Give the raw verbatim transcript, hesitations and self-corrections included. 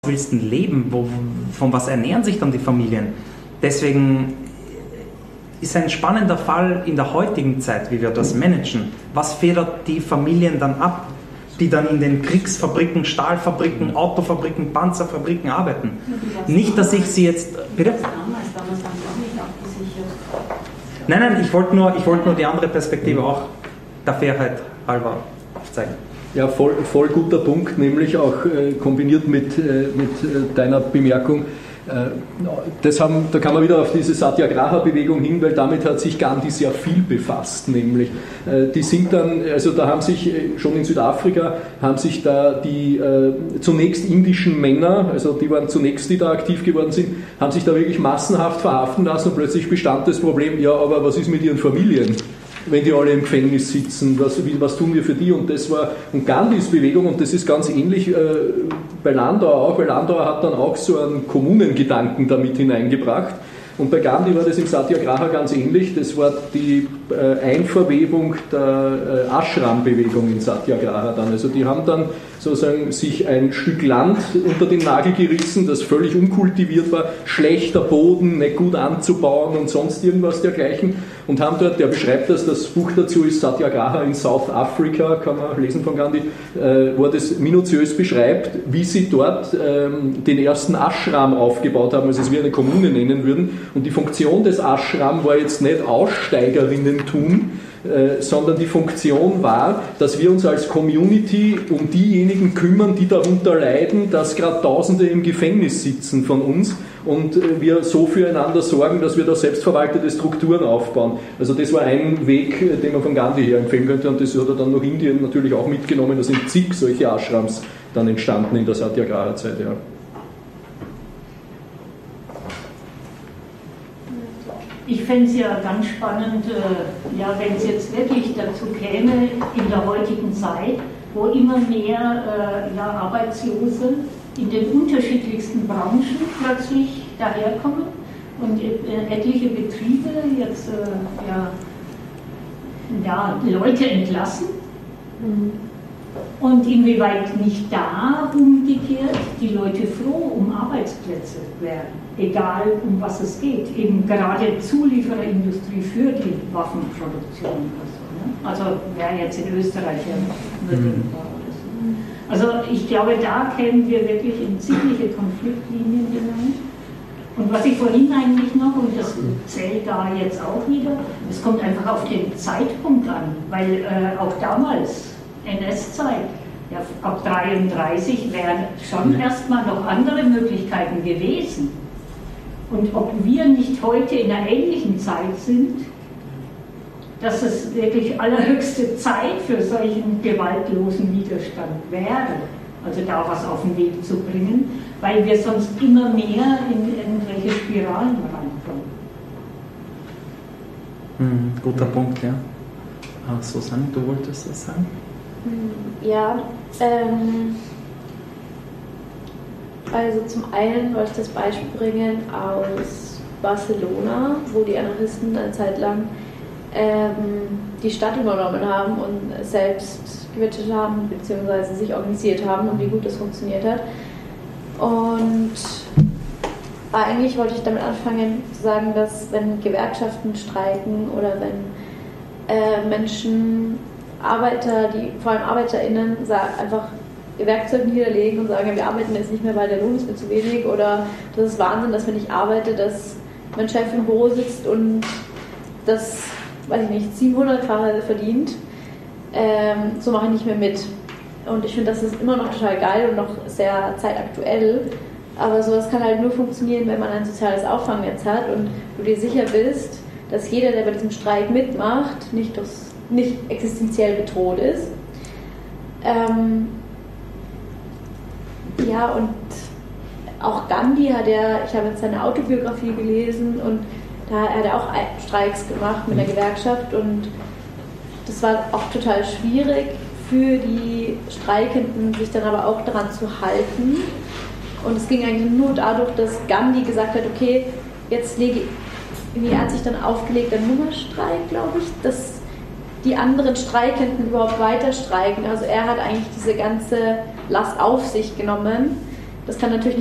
willst du leben? Wo, von was ernähren sich dann die Familien? Deswegen ist ein spannender Fall in der heutigen Zeit, wie wir das managen. Was federt die Familien dann ab, die dann in den Kriegsfabriken, Stahlfabriken, Autofabriken, Panzerfabriken arbeiten? Nicht, dass ich sie jetzt... Bitte? Nein, nein, ich wollte nur, ich wollte nur die andere Perspektive auch der Fairheit halber aufzeigen. Ja, voll, voll guter Punkt, nämlich auch äh, kombiniert mit, äh, mit äh, deiner Bemerkung. Äh, das haben, da kann man wieder auf diese Satyagraha-Bewegung hin, weil damit hat sich Gandhi sehr viel befasst, nämlich. Äh, die sind dann, also da haben sich äh, schon in Südafrika, haben sich da die äh, zunächst indischen Männer, also die waren zunächst, die da aktiv geworden sind, haben sich da wirklich massenhaft verhaften lassen und plötzlich bestand das Problem, ja, aber was ist mit ihren Familien? Wenn die alle im Gefängnis sitzen, was, wie, was tun wir für die? Und das war und Gandhis Bewegung, und das ist ganz ähnlich äh, bei Landauer auch, weil Landauer hat dann auch so einen Kommunengedanken damit hineingebracht. Und bei Gandhi war das im Satyagraha ganz ähnlich. Das war die äh, Einverwebung der äh, Ashram-Bewegung in Satyagraha dann. Also die haben dann sozusagen sich ein Stück Land unter den Nagel gerissen, das völlig unkultiviert war, schlechter Boden, nicht gut anzubauen und sonst irgendwas dergleichen. Und haben dort, der beschreibt das, das Buch dazu ist Satyagraha in South Africa, kann man lesen von Gandhi, äh, wo er das minutiös beschreibt, wie sie dort ähm, den ersten Ashram aufgebaut haben, also es wie eine Kommune nennen würden. Und die Funktion des Ashram war jetzt nicht Aussteigerinnen tun, äh, sondern die Funktion war, dass wir uns als Community um diejenigen kümmern, die darunter leiden, dass gerade Tausende im Gefängnis sitzen von uns und äh, wir so füreinander sorgen, dass wir da selbstverwaltete Strukturen aufbauen. Also das war ein Weg, äh, den man von Gandhi her empfehlen könnte, und das hat er dann nach Indien natürlich auch mitgenommen. Da sind zig solche Ashrams dann entstanden in der Satyagraha-Zeit. Ja. Ich fände es ja ganz spannend, äh, ja, wenn es jetzt wirklich dazu käme, in der heutigen Zeit, wo immer mehr äh, ja, Arbeitslose in den unterschiedlichsten Branchen plötzlich daherkommen und äh, etliche Betriebe jetzt äh, ja, ja, Leute entlassen. Mhm. Und inwieweit nicht da umgekehrt die Leute froh um Arbeitsplätze werden, egal um was es geht, eben gerade Zuliefererindustrie für die Waffenproduktion oder so, ne? Also wäre jetzt in Österreich ja unmittelbar oder so. Also ich glaube, da kämen wir wirklich in ziemliche Konfliktlinien hinein. Und was ich vorhin eigentlich noch, und das zählt da jetzt auch wieder, es kommt einfach auf den Zeitpunkt an, weil äh, auch damals N S-Zeit, ja, ab dreiunddreißig wären schon erstmal noch andere Möglichkeiten gewesen. Und ob wir nicht heute in einer ähnlichen Zeit sind, dass es wirklich allerhöchste Zeit für solchen gewaltlosen Widerstand wäre, also da was auf den Weg zu bringen, weil wir sonst immer mehr in irgendwelche Spiralen reinkommen. Hm, guter Punkt, ja. Ah, Susanne, du wolltest was sagen? Ja, ähm, also zum einen wollte ich das Beispiel bringen aus Barcelona, wo die Anarchisten eine Zeit lang ähm, die Stadt übernommen haben und selbst gewirtschaftet haben, beziehungsweise sich organisiert haben und wie gut das funktioniert hat. Und eigentlich wollte ich damit anfangen zu sagen, dass wenn Gewerkschaften streiken oder wenn äh, Menschen Arbeiter, die vor allem ArbeiterInnen, einfach ihr Werkzeug niederlegen und sagen, wir arbeiten jetzt nicht mehr, weil der Lohn ist mir zu wenig, oder das ist Wahnsinn, dass wenn ich arbeite, dass mein Chef im Büro sitzt und das, weiß ich nicht, siebenhundertfache verdient, ähm, so mache ich nicht mehr mit. Und ich finde, das ist immer noch total geil und noch sehr zeitaktuell, aber sowas kann halt nur funktionieren, wenn man ein soziales Auffangnetz hat und du dir sicher bist, dass jeder, der bei diesem Streik mitmacht, nicht durchs nicht existenziell bedroht ist. Ähm, ja, und auch Gandhi hat ja, ich habe jetzt seine Autobiografie gelesen und da hat er auch Streiks gemacht mit der Gewerkschaft und das war auch total schwierig für die Streikenden, sich dann aber auch daran zu halten. Und es ging eigentlich nur dadurch, dass Gandhi gesagt hat, okay, jetzt lege ich, er hat sich dann aufgelegt, ein Hungerstreik, glaube ich, dass die anderen Streikenden überhaupt weiter streiken. Also er hat eigentlich diese ganze Last auf sich genommen, das kann natürlich